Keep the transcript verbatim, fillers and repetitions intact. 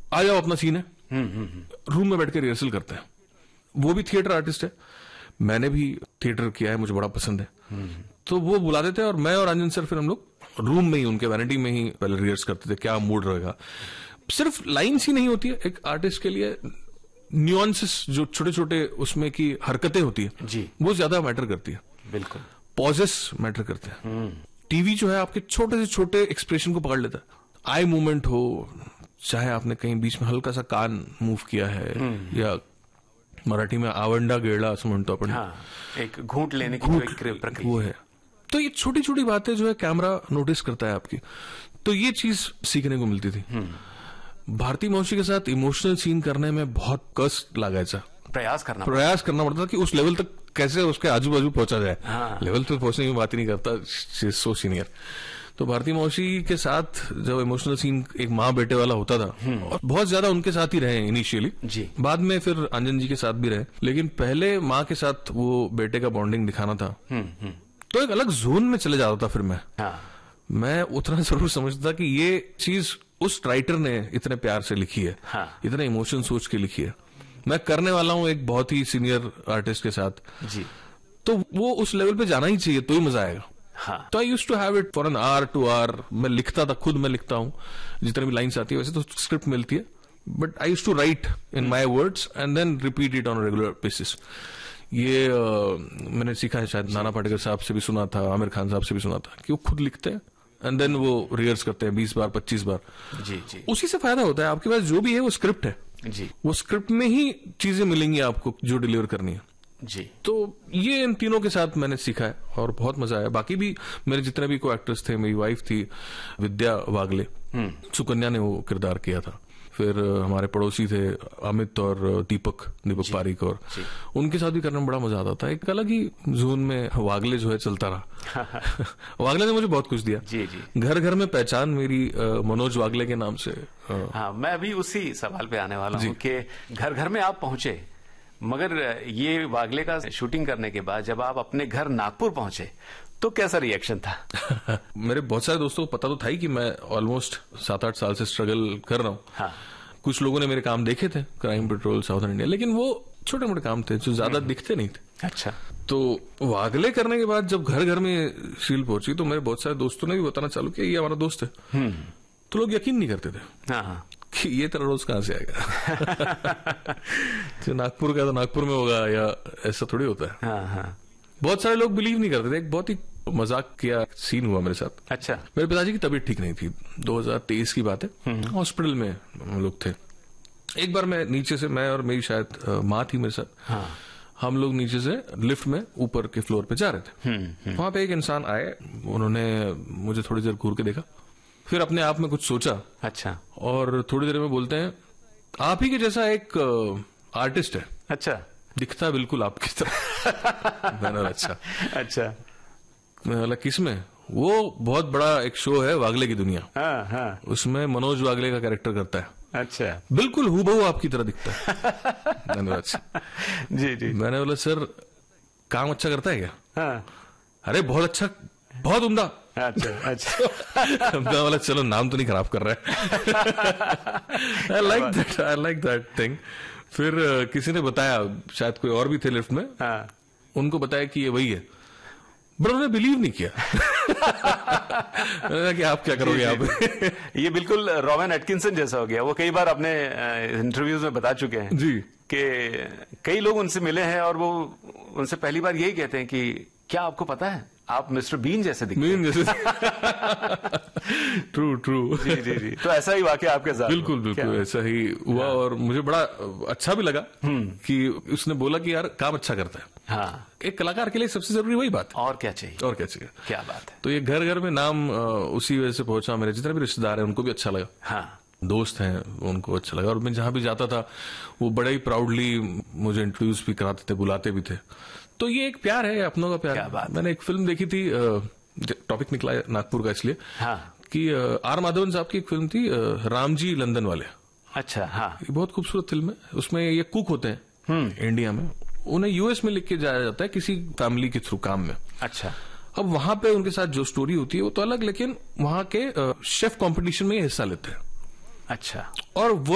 आ जाओ अपना सीन है, रूम में बैठ के रिहर्सल करते हैं। वो भी थिएटर आर्टिस्ट है, मैंने भी थिएटर किया है, मुझे बड़ा पसंद है। तो वो बुला देते हैं और मैं और आनंद सर फिर हम लोग रूम में ही उनके वैनिटी में ही पहले रिहर्स करते थे, क्या मूड रहेगा। सिर्फ लाइन्स ही नहीं होती है, एक आर्टिस्ट के लिए न्यूआंसेस जो छोटे छोटे उसमें की हरकतें होती है जी, वो ज्यादा मैटर करती है। बिल्कुल, पॉजेस मैटर करते हैं। टीवी जो है आपके छोटे से छोटे एक्सप्रेशन को पकड़ लेता है। आई मूवमेंट हो, चाहे आपने कहीं बीच में हल्का सा कान मूव किया है, या मराठी में आवंडा गेड़ा असं म्हणतो आपण, हाँ, एक घूंट लेने की जो एक प्रक्रिया वो है। तो ये छोटी छोटी बातें जो है कैमरा नोटिस करता है आपकी, तो ये चीज सीखने को मिलती थी। भारती मौशी के साथ इमोशनल सीन करने में बहुत कष्ट लागायचा, प्रयास करना प्रयास करना पड़ता था कि उस लेवल तक कैसे उसके आजू बाजू पहुंचा जाए। हाँ। लेवल तक पहुंचने की बात ही नहीं करता, सो सीनियर। तो भारती मौशी के साथ जब इमोशनल सीन एक माँ बेटे वाला होता था, और बहुत ज्यादा उनके साथ ही रहे इनिशियली जी, बाद में फिर अंजन जी के साथ भी रहे, लेकिन पहले माँ के साथ वो बेटे का बॉन्डिंग दिखाना था, तो एक अलग जोन में चले जाता था फिर मैं। हाँ। मैं उतना जरूर समझता कि ये चीज उस राइटर ने इतने प्यार से लिखी है, हाँ। इतने इमोशन सोच के लिखी है। मैं करने वाला हूं एक बहुत ही सीनियर आर्टिस्ट के साथ जी, तो वो उस लेवल पे जाना ही चाहिए, तो ही मजा आएगा। हाँ। तो आई use to have it for an hour to our. मैं लिखता था, खुद मैं लिखता हूं, जितनी भी लाइन्स आती है वैसे तो स्क्रिप्ट मिलती है, but I use to right in my words and then repeat it on regular basis. ये uh, मैंने सीखा है, शायद नाना पाटेकर साहब से भी सुना था, आमिर खान साहब से भी सुना था, कि वो खुद लिखते हैं एंड देन वो रिहर्स करते हैं बीस बार पच्चीस बार। जी जी, उसी से फायदा होता है, आपके पास जो भी है वो स्क्रिप्ट है जी, वो स्क्रिप्ट में ही चीजें मिलेंगी आपको जो डिलीवर करनी है। जी, तो ये इन तीनों के साथ मैंने सीखा है और बहुत मजा आया। बाकी भी मेरे जितने भी को एक्टर्स थे, मेरी वाइफ थी विद्या वागले, सुकन्या ने वो किरदार किया था। फिर हमारे पड़ोसी थे अमित और दीपक दीपक पारिक, और उनके साथ भी करने में बड़ा मजा आता था। एक अलग ही जोन में वागले जो है चलता रहा। वागले ने मुझे बहुत कुछ दिया। जी जी, घर घर में पहचान मेरी मनोज वागले के नाम से। हाँ, मैं अभी उसी सवाल पे आने वाला हूँ कि घर घर में आप पहुंचे, मगर ये वागले का शूटिंग करने के बाद जब आप अपने घर नागपुर पहुंचे तो कैसा रिएक्शन था? मेरे बहुत सारे दोस्तों को पता तो था ही कि मैं ऑलमोस्ट सात आठ साल से स्ट्रगल कर रहा हूँ। हाँ। कुछ लोगों ने मेरे काम देखे थे, क्राइम पेट्रोल, साउथर्न इंडिया, लेकिन वो छोटे मोटे काम थे जो ज्यादा दिखते नहीं थे। अच्छा। तो वागले करने के बाद जब घर घर में शील पहुंची तो मेरे बहुत सारे दोस्तों ने भी बताना चालू किया ये हमारा दोस्त है। तो लोग यकीन नहीं करते थे हाँ, कि ये तेरा रोज कहां से आएगा। जो नागपुर का तो नागपुर में होगा, या ऐसा थोड़ी होता है। हाँ, हाँ। बहुत सारे लोग बिलीव नहीं करते थे। एक बहुत ही मजाक किया सीन हुआ मेरे साथ। अच्छा। मेरे पिताजी की तबीयत ठीक नहीं थी, दो हज़ार तेईस की बात है, हॉस्पिटल में हम लोग थे। एक बार मैं नीचे से, मैं और मेरी शायद माँ थी मेरे साथ, हाँ। हम लोग नीचे से लिफ्ट में ऊपर के फ्लोर पे जा रहे थे। वहां पे एक इंसान आए, उन्होंने मुझे थोड़ी देर घूर के देखा, फिर अपने आप में कुछ सोचा। अच्छा। और थोड़ी देर में बोलते हैं आप ही के जैसा एक आर्टिस्ट है। अच्छा। दिखता बिल्कुल आपकी तरह। मैंने बोला अच्छा। अच्छा। मैं बोला किसमें? वो बहुत बड़ा एक शो है वागले की दुनिया, हाँ, हाँ। उसमें मनोज वागले का कैरेक्टर करता है। अच्छा। बिल्कुल हूबहू आपकी तरह दिखता है। मैंने बोला अच्छा। जी जी। मैंने बोला सर काम अच्छा करता है क्या? हाँ। अरे बहुत अच्छा, बहुत उम्दा। अच्छा अच्छा। मैं बोला चलो नाम तो नहीं खराब कर रहा है। I like that, I like that thing. फिर किसी ने बताया, शायद कोई और भी थे लिफ्ट में, हाँ। उन्नको बताया कि ये वही है, बट उन्होंने बिलीव नहीं किया। मैंने कहा कि आप क्या करोगे आप? ये बिल्कुल रॉवेन एटकिंसन जैसा हो गया। वो कई बार अपने इंटरव्यूज में बता चुके हैं जी कि कई लोग उनसे मिले हैं और वो उनसे पहली बार यही कहते हैं कि क्या आपको पता है आप मिस्टर बीन जैसे दिखते हैं। बीन जैसे। True true. जी जी जी। तो ऐसा ही वाकया आपके साथ? बिल्कुल बिल्कुल ऐसा ही हुआ। हाँ। और मुझे बड़ा अच्छा भी लगा कि उसने बोला कि यार काम अच्छा करता है। हाँ। एक कलाकार के लिए सबसे जरूरी वही बात। और क्या चाहिए? और क्या चाहिए? क्या बात है। तो ये घर घर में नाम उसी वजह से पहुंचा। मेरे जितने भी रिश्तेदार हैं उनको भी अच्छा लगा। हाँ। दोस्त हैं उनको अच्छा लगा। और मैं जहां भी जाता था वो बड़े ही प्राउडली मुझे इंट्रोड्यूस भी कराते थे, बुलाते भी थे। तो ये एक प्यार है, अपनों का प्यार। क्या बात। मैंने एक फिल्म देखी थी, टॉपिक निकला है नागपुर का इसलिए, हाँ। कि आर माधवन साहब की एक फिल्म थी रामजी लंदन वाले। अच्छा। हाँ। ये बहुत खूबसूरत फिल्म है। उसमें ये कुक होते हैं इंडिया में, उन्हें यूएस में लिख के जाया जाता है किसी फैमिली के थ्रू काम में। अच्छा। अब वहां पे उनके साथ जो स्टोरी होती है वो तो अलग, लेकिन वहां के शेफ कंपटीशन में हिस्सा लेते हैं। अच्छा। और वो